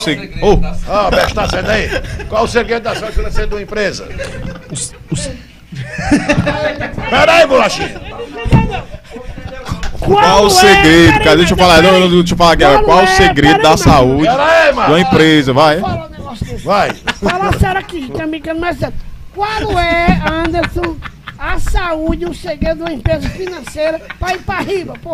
Ó, Beto, tá sendo aí? Qual o segredo da saúde financeira de uma empresa? Peraí, bolachinha. Qual o segredo, cara? Deixa eu falar, deixa eu falar aqui. Qual o segredo da saúde de uma empresa? Vai. Vai. Fala sério aqui, tá me ficando mais sério. Qual é, Anderson, a saúde, o segredo de uma empresa financeira pra ir pra riba, pô?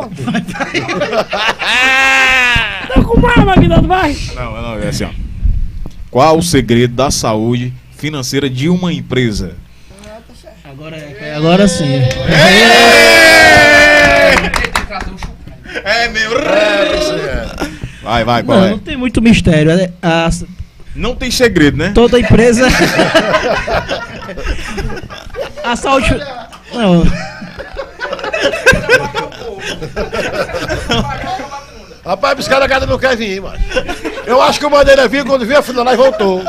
Tá com mal, Aguinaldo, vai? Não, é assim, ó. Qual o segredo da saúde financeira de uma empresa? Agora sim. É meu. Vai, qual é? Não tem muito mistério. Não tem segredo, né? Toda empresa. A saúde. Não. Rapaz, os caras não querem vir, mano. Eu acho que o Bandeira viu, quando viu a fila lá e voltou.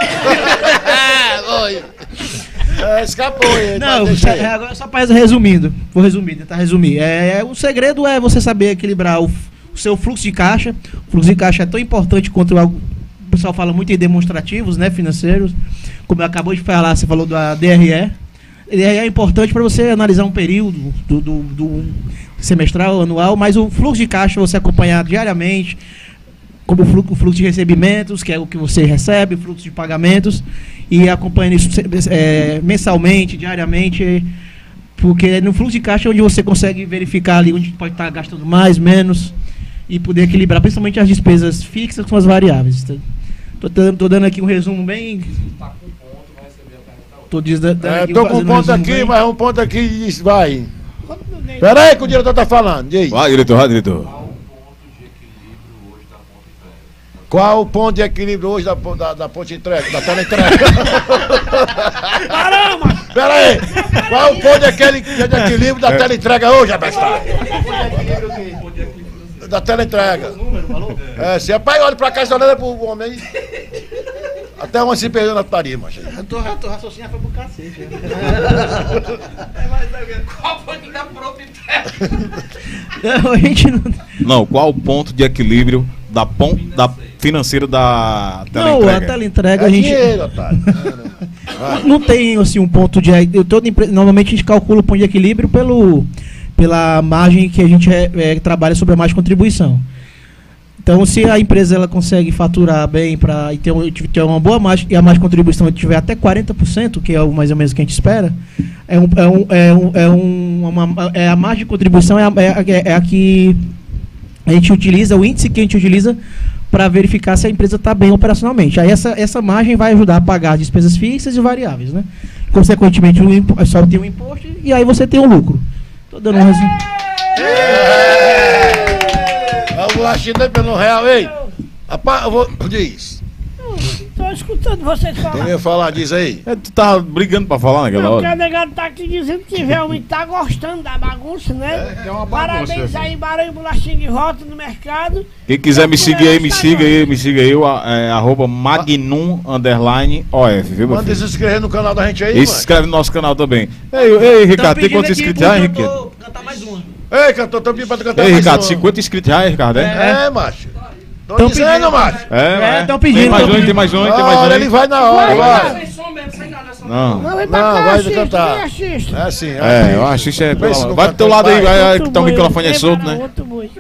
Escapou aí. Não, agora só para resumindo. Vou resumir, tentar resumir. O segredo é você saber equilibrar o seu fluxo de caixa. O fluxo de caixa é tão importante quanto o pessoal fala muito em demonstrativos, né, financeiros. Como eu acabou de falar, você falou da DRE. DRE é importante para você analisar um período do semestral, anual, mas o fluxo de caixa você acompanhar diariamente, como o fluxo de recebimentos, que é o que você recebe, o fluxo de pagamentos, e acompanhando isso mensalmente, diariamente, porque no fluxo de caixa é onde você consegue verificar ali onde pode estar gastando mais, menos, e poder equilibrar principalmente as despesas fixas com as variáveis. Tô dando aqui um resumo bem... Tô com um ponto aqui, mas um ponto aqui e disse, vai. Pera aí que o diretor tá falando, diz. Vai, diretor. Qual o ponto de equilíbrio hoje da ponte entrega, da tela entrega? Caramba! Pera aí, qual o ponto de equilíbrio da tela entrega hoje, abestado? Da tela entrega. Se é pai, olha pra cá e olha pro homem. Até uma se perdeu na putaria, macho. Eu tô raciocinando, foi pro cacete. Qual foi que tá pronto entrega? Não, a gente não... Não, qual o ponto de equilíbrio da financeira da teleentrega? Não, a teleentrega a gente... dinheiro, otário. Não tem assim um ponto de... Normalmente a gente calcula o ponto de equilíbrio pela margem que a gente trabalha sobre a margem de contribuição. Então, se a empresa ela consegue faturar bem e ter uma boa margem, e a margem de contribuição tiver até 40%, que é mais ou menos o que a gente espera, a margem de contribuição é a que a gente utiliza, o índice que a gente utiliza para verificar se a empresa está bem operacionalmente. Aí essa margem vai ajudar a pagar as despesas fixas e variáveis, né? Consequentemente, só tem um imposto e aí você tem um lucro. Estou dando um resumo. A bolachinha pelo real, ei! Rapaz, diz. Tô escutando vocês falar. Quem ia falar, diz aí. Tu tá brigando pra falar naquela Porque o hora? negado tá aqui dizendo que realmente tá gostando da bagunça, né? É uma bagunça. Parabéns aí, Barão Bolachinha de volta no mercado. Quem quiser me seguir aí, me siga aí, @magnum_OF, viu, meu Manda se filho? inscrever no canal da gente aí, E se inscreve no nosso canal também. Ei, Ricardo, tem quantos inscritos já, hein, Ricardo? Cantar mais uma. Ei, cantor, tô pedindo pra tu cantar Ei, mais Ricardo, uma. 50 inscritos já, hein, Ricardo? Macho. Tô dizendo, macho. Tão pedindo. Tem mais um. Olha, ele vai na hora, vai. Sem som mesmo, sem nada. Não. Não, vem pra Não, cá, vai assiste, cantar. vem, assiste. É assim, Eu acho que isso é... Vê se não Vai pro teu lado aí, vai. que tá o microfone é solto, né? Outro boi.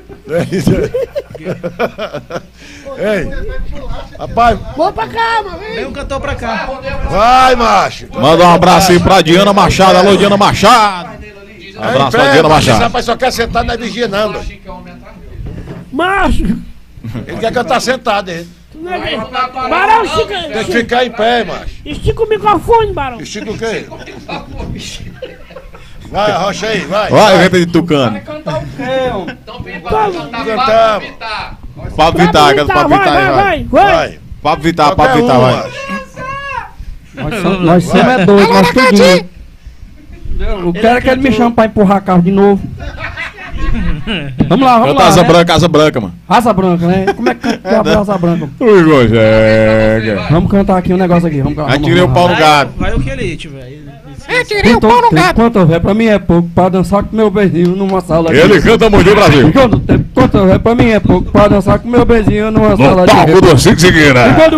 Ei, rapaz, Vou pra cá, mano. Vem um cantor pra cá. vai, macho. Manda um abraço aí pra Diana Machado. Alô, Diana Machado. Abraço pra Diana Esse Machado. rapaz só quer sentar na vigia, não. Macho. Ele quer cantar sentado, hein? Barão, estica. Tem que ficar em pé, macho. Estica o microfone, Barão. Estica o quê? Vai, arrocha aí, vai. Vai, vem de Tucano. Cantar o quê, homem? Então vem pra cantar Cantamos. Pablo Vittar, Pablo Vittar aí, vai. Vai. Pablo Vittar, Qualquer um, vai. macho. Nós somos doidos, nós tudinho. Eu quero que ele me chame pra empurrar carro de novo. Vamos lá, vamos lá. Asa branca, mano. Raça branca, né? Como é que canta raça branca? Ui, Gojega. Vamos cantar aqui um negócio aqui. Aí tirei o pau no gato. Vai o que ele tiver. Tirei o pau no gato. Quanto houver, pra mim é pouco. Pra dançar com meu beijinho numa sala. Ele canta muito, Brasil. Quanto tempo pra mim é pouco pra dançar com meu benzinho numa No sala de palco do Chico Segueira.